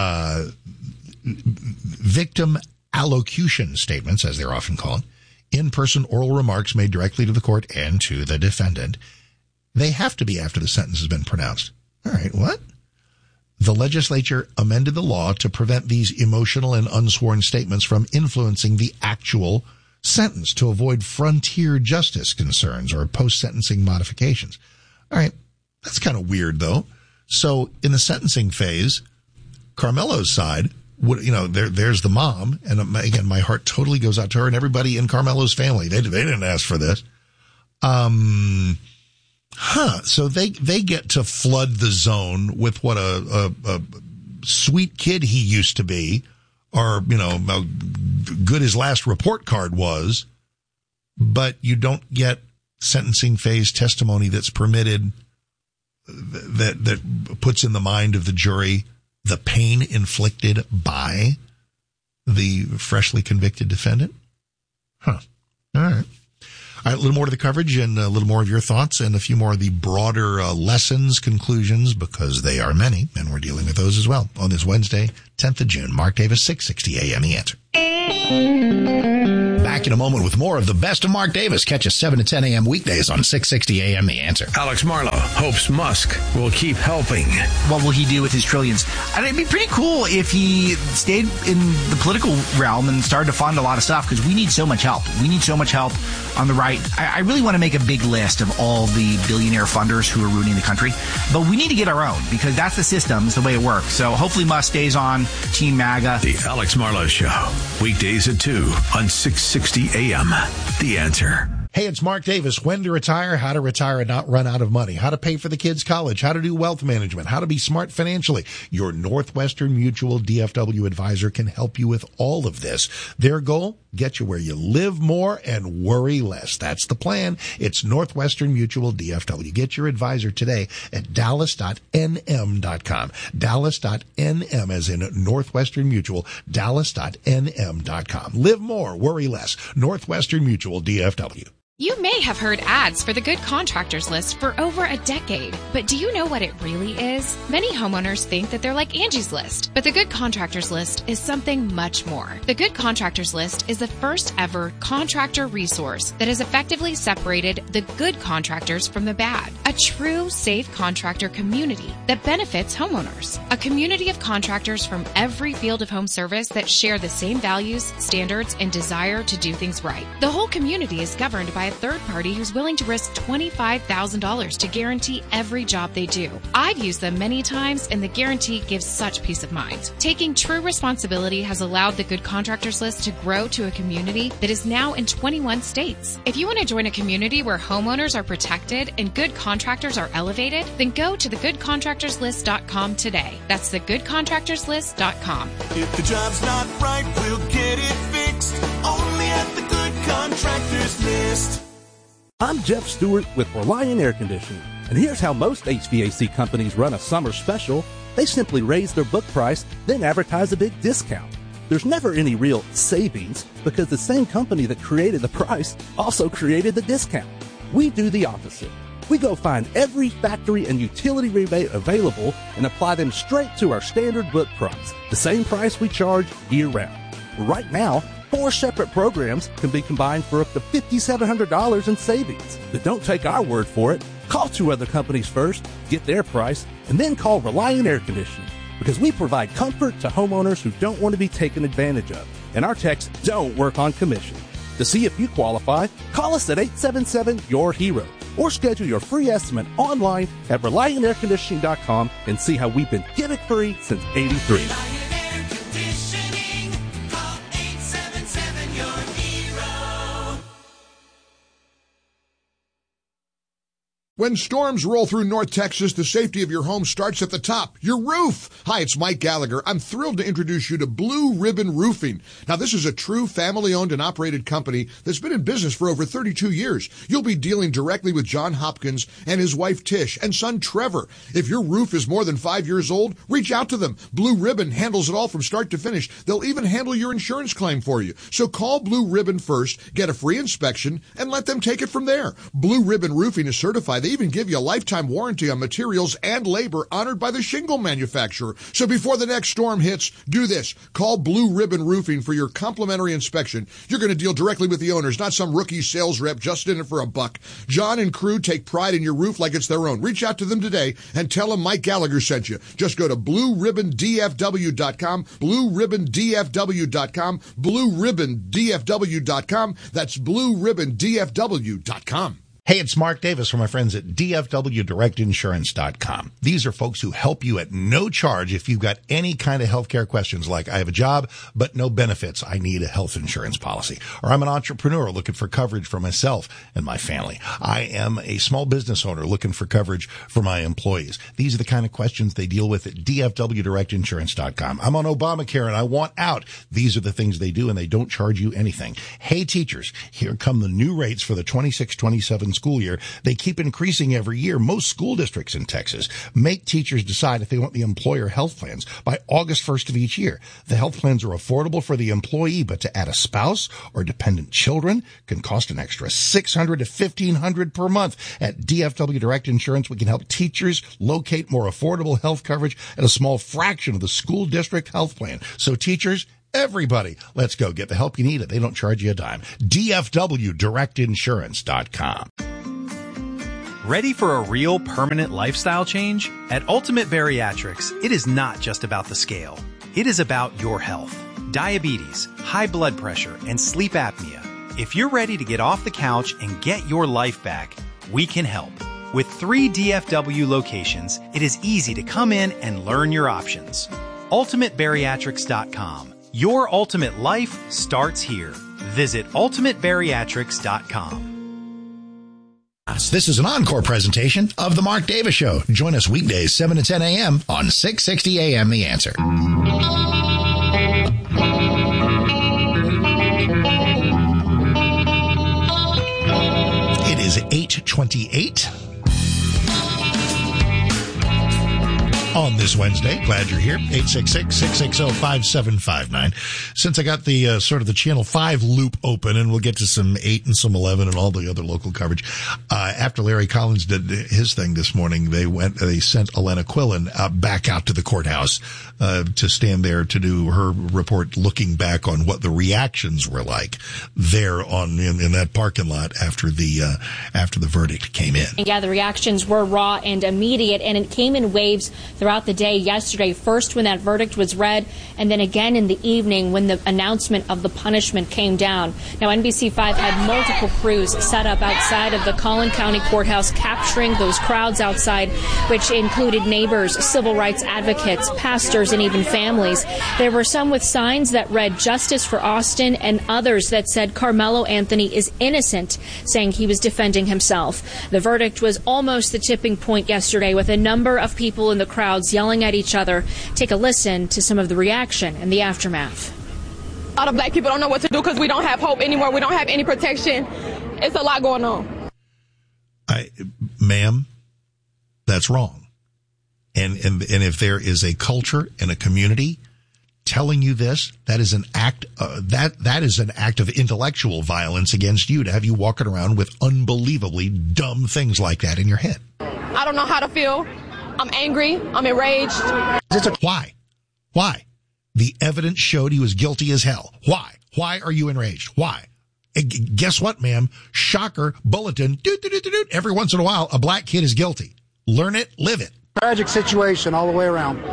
S2: Victim allocution statements, as they're often called, in-person oral remarks made directly to the court and to the defendant, they have to be after the sentence has been pronounced. All right, what? The legislature amended the law to prevent these emotional and unsworn statements from influencing the actual sentence to avoid frontier justice concerns or post-sentencing modifications. All right, that's kind of weird, though. So in the sentencing phase, Carmelo's side, there's the mom, and again, my heart totally goes out to her and everybody in Carmelo's family. They didn't ask for this. So they get to flood the zone with what a sweet kid he used to be, or how good his last report card was, but you don't get sentencing phase testimony that's permitted that puts in the mind of the jury the pain inflicted by the freshly convicted defendant? Huh. All right. All right, a little more to the coverage and a little more of your thoughts and a few more of the broader lessons, conclusions, because they are many, and we're dealing with those as well on this Wednesday, 10th of June. Mark Davis, 660 AM, The Answer.
S8: Back in a moment with more of the best of Mark Davis. Catch us 7 to 10 a.m. weekdays on 660 AM, The Answer.
S4: Alex Marlow hopes Musk will keep helping.
S9: What will he do with his trillions? It'd be pretty cool if he stayed in the political realm and started to fund a lot of stuff, because we need so much help. We need so much help on the right. I really want to make a big list of all the billionaire funders who are ruining the country, but we need to get our own, because that's the system, it's the way it works. So hopefully Musk stays on Team MAGA.
S4: The Alex Marlow Show, weekdays at 2 on 660 AM. The Answer.
S2: Hey, it's Mark Davis. When to retire, how to retire and not run out of money, how to pay for the kids' college, how to do wealth management, how to be smart financially. Your Northwestern Mutual DFW advisor can help you with all of this. Their goal, get you where you live more and worry less. That's the plan. It's Northwestern Mutual DFW. Get your advisor today at dallas.nm.com. Dallas.nm as in Northwestern Mutual, dallas.nm.com. Live more, worry less. Northwestern Mutual DFW.
S10: You may have heard ads for the Good Contractors List for over a decade, but do you know what it really is? Many homeowners think that they're like Angie's List, but the Good Contractors List is something much more. The Good Contractors List is the first ever contractor resource that has effectively separated the good contractors from the bad. A true safe contractor community that benefits homeowners. A community of contractors from every field of home service that share the same values, standards, and desire to do things right. The whole community is governed by a third party who's willing to risk $25,000 to guarantee every job they do. I've used them many times, and the guarantee gives such peace of mind. Taking true responsibility has allowed the Good Contractors List to grow to a community that is now in 21 states. If you want to join a community where homeowners are protected and good contractors are elevated, then go to thegoodcontractorslist.com today. That's thegoodcontractorslist.com.
S7: If the job's not right, we'll get it fixed. Only at the Good Contractors List.
S6: I'm Jeff Stewart with Reliant Air Conditioning, and here's how most HVAC companies run a summer special. They simply raise their book price, then advertise a big discount. There's never any real savings, because the same company that created the price also created the discount. We do the opposite. We go find every factory and utility rebate available and apply them straight to our standard book price, the same price we charge year-round. Right now, 4 separate programs can be combined for up to $5,700 in savings. But don't take our word for it. Call 2 other companies first, get their price, and then call Reliant Air Conditioning, because we provide comfort to homeowners who don't want to be taken advantage of, and our techs don't work on commission. To see if you qualify, call us at 877-YOUR-HERO, or schedule your free estimate online at ReliantAirConditioning.com and see how we've been gimmick-free since '83.
S5: When storms roll through North Texas, the safety of your home starts at the top, your roof. Hi, it's Mike Gallagher. I'm thrilled to introduce you to Blue Ribbon Roofing. Now, this is a true family-owned and operated company that's been in business for over 32 years. You'll be dealing directly with John Hopkins and his wife Tish and son Trevor. If your roof is more than 5 years old, reach out to them. Blue Ribbon handles it all from start to finish. They'll even handle your insurance claim for you. So call Blue Ribbon first, get a free inspection, and let them take it from there. Blue Ribbon Roofing is certified. They even give you a lifetime warranty on materials and labor honored by the shingle manufacturer. So before the next storm hits, do this. Call Blue Ribbon Roofing for your complimentary inspection. You're going to deal directly with the owners, not some rookie sales rep just in it for a buck. John and crew take pride in your roof like it's their own. Reach out to them today and tell them Mike Gallagher sent you. Just go to BlueRibbonDFW.com, BlueRibbonDFW.com, BlueRibbonDFW.com. That's BlueRibbonDFW.com.
S8: Hey, it's Mark Davis from my friends at DFWDirectInsurance.com. These are folks who help you at no charge if you've got any kind of healthcare questions like, I have a job, but no benefits. I need a health insurance policy. Or I'm an entrepreneur looking for coverage for myself and my family. I am a small business owner looking for coverage for my employees. These are the kind of questions they deal with at DFWDirectInsurance.com. I'm on Obamacare and I want out. These are the things they do, and they don't charge you anything. Hey, teachers, here come the new rates for the 26-27 2000 school year. They keep increasing every year. Most school districts in Texas make teachers decide if they want the employer health plans by August 1st of each year. The health plans are affordable for the employee, but to add a spouse or dependent children can cost an extra $600 to $1,500 per month. At DFW Direct Insurance, we can help teachers locate more affordable health coverage at a small fraction of the school district health plan. So teachers, everybody, let's go get the help you need. They don't charge you a dime. DFWDirectInsurance.com.
S15: Ready for a real permanent lifestyle change? At Ultimate Bariatrics, it is not just about the scale. It is about your health. Diabetes, high blood pressure, and sleep apnea. If you're ready to get off the couch and get your life back, we can help. With 3 DFW locations, it is easy to come in and learn your options. UltimateBariatrics.com. Your ultimate life starts here. Visit UltimateBariatrics.com.
S8: This is an encore presentation of The Mark Davis Show. Join us weekdays 7 to 10 a.m. on 660 a.m. The Answer. It is 8:28 on this Wednesday. Glad you're here. 866-660-5759. Since I got the sort of the Channel 5 loop open, and we'll get to some 8 and some 11 and all the other local coverage. After Larry Collins did his thing this morning, they sent Elena Quillen back out to the courthouse to stand there to do her report, looking back on what the reactions were like there in that parking lot after the verdict came in.
S12: Yeah, the reactions were raw and immediate, and it came in waves throughout the day yesterday. First when that verdict was read, and then again in the evening when the announcement of the punishment came down. Now, NBC5 had multiple crews set up outside of the Collin County Courthouse, capturing those crowds outside, which included neighbors, civil rights advocates, pastors, and even families. There were some with signs that read "Justice for Austin," and others that said Carmelo Anthony is innocent, saying he was defending himself. The verdict was almost the tipping point yesterday, with a number of people in the crowds yelling at each other. Take a listen to some of the reaction and the aftermath.
S13: A lot of black people don't know what to do because we don't have hope anymore. We don't have any protection. It's a lot going on.
S8: Ma'am, that's wrong. And if there is a culture and a community telling you this, that is an act that is an act of intellectual violence against you, to have you walking around with unbelievably dumb things like that in your head.
S13: I don't know how to feel. I'm angry. I'm enraged.
S8: Why? Why? The evidence showed he was guilty as hell. Why? Why are you enraged? Why? Guess what, ma'am? Shocker, bulletin, every once in a while, a black kid is guilty. Learn it, live it.
S14: Tragic situation all the way around.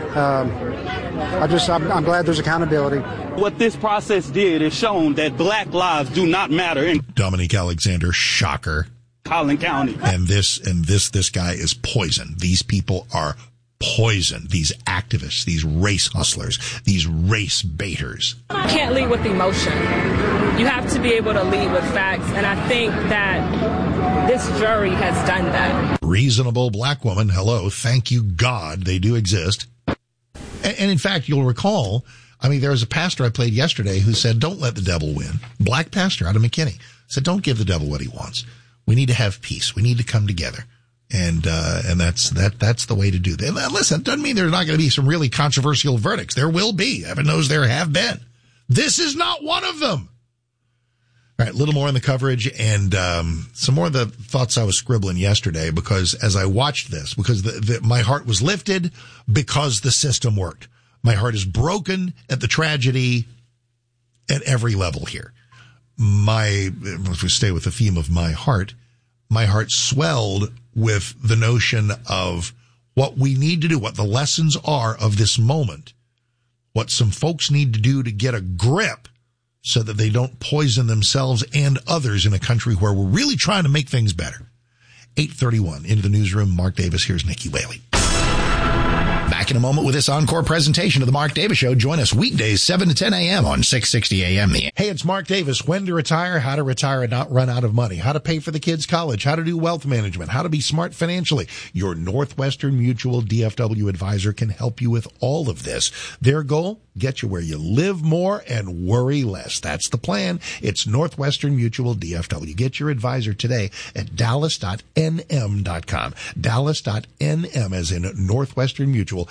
S14: I'm glad there's accountability.
S24: What this process did is shown that black lives do not matter. In
S8: Dominique Alexander, shocker.
S24: Collin County.
S8: And this guy is poison. These people are poison. These activists, these race hustlers, these race baiters.
S13: You can't lead with emotion. You have to be able to lead with facts, and I think that this jury has done that.
S8: Reasonable black woman, hello, thank you God they do exist. And in fact, you'll recall, there was a pastor I played yesterday who said, don't let the devil win. Black pastor out of McKinney said, don't give the devil what he wants. We need to have peace. We need to come together. And that's the way to do that. And listen, it doesn't mean there's not going to be some really controversial verdicts. There will be. Heaven knows there have been. This is not one of them. All right, a little more in the coverage and some more of the thoughts I was scribbling yesterday, because as I watched this, because my heart was lifted because the system worked. My heart is broken at the tragedy at every level here. If we stay with the theme of my heart swelled with the notion of what we need to do, what the lessons are of this moment, what some folks need to do to get a grip so that they don't poison themselves and others in a country where we're really trying to make things better. 8:31 into the newsroom. Mark Davis. Here's Nikki Whaley. Back in a moment with this encore presentation of the Mark Davis Show. Join us weekdays 7 to 10 a.m. on 660 a.m. Hey, it's Mark Davis. When to retire, how to retire and not run out of money, how to pay for the kids' college, how to do wealth management, how to be smart financially. Your Northwestern Mutual DFW advisor can help you with all of this. Their goal? Get you where you live more and worry less. That's the plan. It's Northwestern Mutual DFW. Get your advisor today at dallas.nm.com. Dallas.nm as in Northwestern Mutual.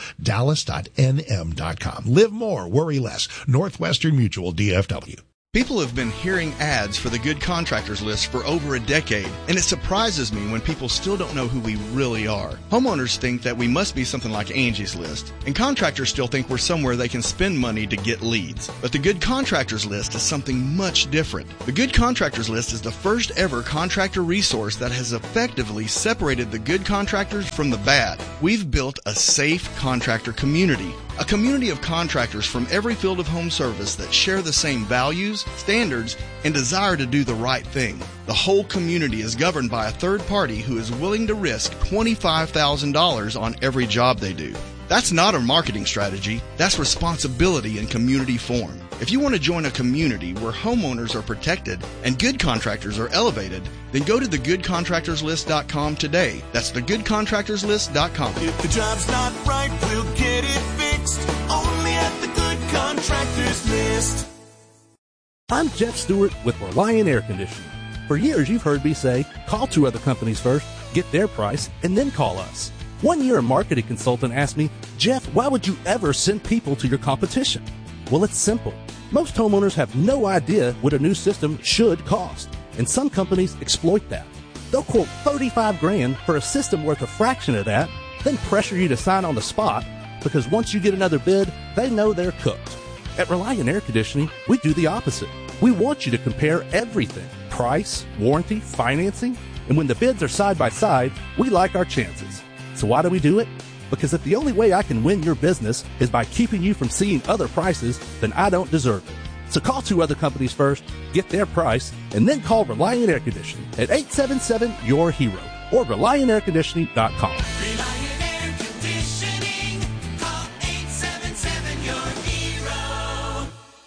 S8: Dallas.nm.com. Live more, worry less. Northwestern Mutual DFW.
S16: People have been hearing ads for the Good Contractors List for over a decade, and it surprises me when people still don't know who we really are. Homeowners think that we must be something like Angie's List, and contractors still think we're somewhere they can spend money to get leads. But the Good Contractors List is something much different. The Good Contractors List is the first ever contractor resource that has effectively separated the good contractors from the bad. We've built a safe contractor community. A community of contractors from every field of home service that share the same values, standards, and desire to do the right thing. The whole community is governed by a third party who is willing to risk $25,000 on every job they do. That's not a marketing strategy. That's responsibility in community form. If you want to join a community where homeowners are protected and good contractors are elevated, then go to thegoodcontractorslist.com today. That's thegoodcontractorslist.com.
S7: If the job's not right, we'll get it fixed. Only at the Good Contractors List.
S6: I'm Jeff Stewart with Reliant Air Conditioning. For years, you've heard me say, call 2 other companies first, get their price, and then call us. One year, a marketing consultant asked me, Jeff, why would you ever send people to your competition? Well, it's simple. Most homeowners have no idea what a new system should cost, and some companies exploit that. They'll quote $35,000 for a system worth a fraction of that, then pressure you to sign on the spot, because once you get another bid, they know they're cooked. At Reliant Air Conditioning, we do the opposite. We want you to compare everything: price, warranty, financing, and when the bids are side by side, we like our chances. So why do we do it? Because if the only way I can win your business is by keeping you from seeing other prices, then I don't deserve it. So call 2 other companies first, get their price, and then call Reliant Air Conditioning at 877-YOUR-HERO or ReliantAirConditioning.com.
S7: Reliant Air Conditioning. Call 877-YOUR-HERO.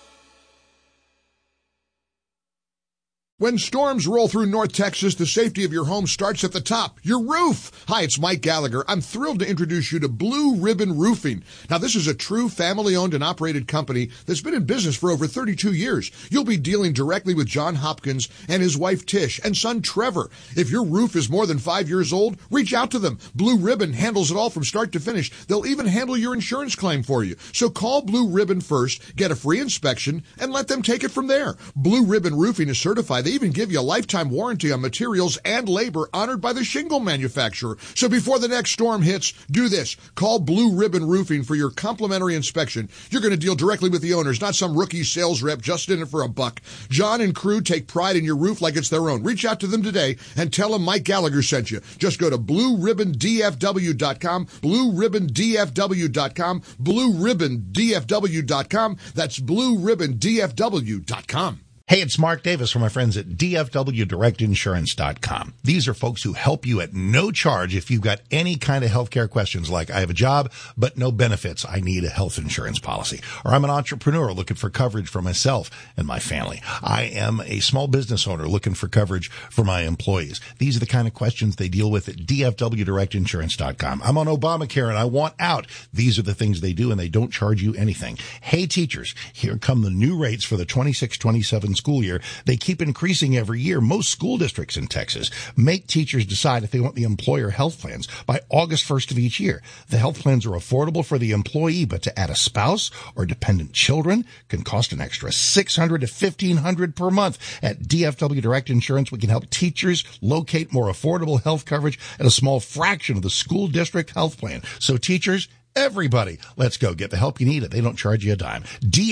S5: When storms roll through North Texas, the safety of your home starts at the top, your roof. Hi, it's Mike Gallagher. I'm thrilled to introduce you to Blue Ribbon Roofing. Now, this is a true family-owned and operated company that's been in business for over 32 years. You'll be dealing directly with John Hopkins and his wife Tish and son Trevor. If your roof is more than 5 years old, reach out to them. Blue Ribbon handles it all from start to finish. They'll even handle your insurance claim for you. So call Blue Ribbon first, get a free inspection, and let them take it from there. Blue Ribbon Roofing is certified. They even give you a lifetime warranty on materials and labor honored by the shingle manufacturer. So before the next storm hits, do this. Call Blue Ribbon Roofing for your complimentary inspection. You're going to deal directly with the owners, not some rookie sales rep just in it for a buck. John and crew take pride in your roof like it's their own. Reach out to them today and tell them Mike Gallagher sent you. Just go to BlueRibbonDFW.com, BlueRibbonDFW.com, BlueRibbonDFW.com. That's BlueRibbonDFW.com.
S8: Hey, it's Mark Davis from my friends at DFWDirectInsurance.com. These are folks who help you at no charge if you've got any kind of healthcare questions like, I have a job, but no benefits. I need a health insurance policy. Or I'm an entrepreneur looking for coverage for myself and my family. I am a small business owner looking for coverage for my employees. These are the kind of questions they deal with at DFWDirectInsurance.com. I'm on Obamacare and I want out. These are the things they do, and they don't charge you anything. Hey, teachers, here come the new rates for the 26-27 school year. They keep increasing every year. Most school districts in Texas make teachers decide if they want the employer health plans by August 1st of each year. The health plans are affordable for the employee, but to add a spouse or dependent children can cost an extra $600 to $1,500 per month. At DFW Direct Insurance, we can help teachers locate more affordable health coverage at a small fraction of the school district health plan. So teachers, everybody, let's go get the help you need. They don't charge you a dime.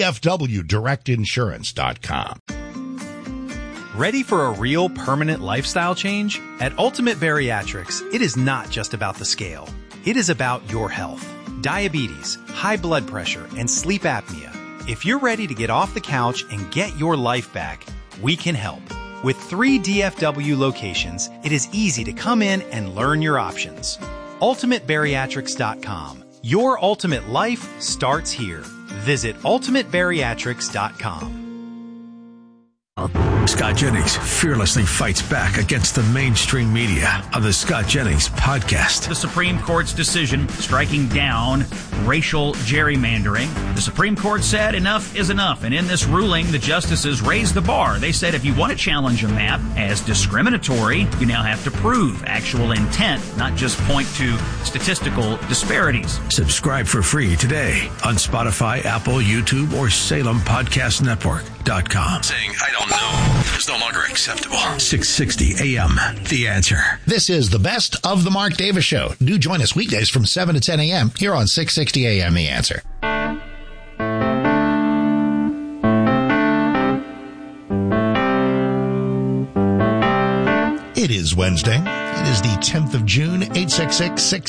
S8: DFWDirectInsurance.com.
S15: Ready for a real permanent lifestyle change? At Ultimate Bariatrics, it is not just about the scale. It is about your health. Diabetes, high blood pressure, and sleep apnea. If you're ready to get off the couch and get your life back, we can help. With 3 DFW locations, it is easy to come in and learn your options. UltimateBariatrics.com. Your ultimate life starts here. Visit ultimatebariatrics.com.
S11: Scott Jennings fearlessly fights back against the mainstream media on the Scott Jennings podcast.
S17: The Supreme Court's decision striking down racial gerrymandering. The Supreme Court said enough is enough. And in this ruling, the justices raised the bar. They said if you want to challenge a map as discriminatory, you now have to prove actual intent, not just point to statistical disparities.
S11: Subscribe for free today on Spotify, Apple, YouTube, or SalemPodcastNetwork.com. Saying, I don't know, is no longer acceptable. 660 AM, The Answer.
S8: This is the best of the Mark Davis Show. Do join us weekdays from 7 to 10 a.m. here on 660 AM, The Answer. It is Wednesday. It is the 10th of June, 866